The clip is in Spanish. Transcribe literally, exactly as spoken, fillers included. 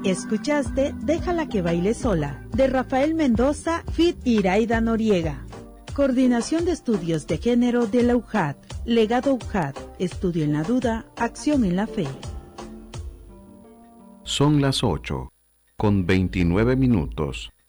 Escuchaste Déjala que baile sola, de Rafael Mendoza, feat. Iraida Noriega. Coordinación de Estudios de Género de la U J A D. Legado U J A D. Estudio en la duda, acción en la fe. Son las ocho, con veintinueve minutos.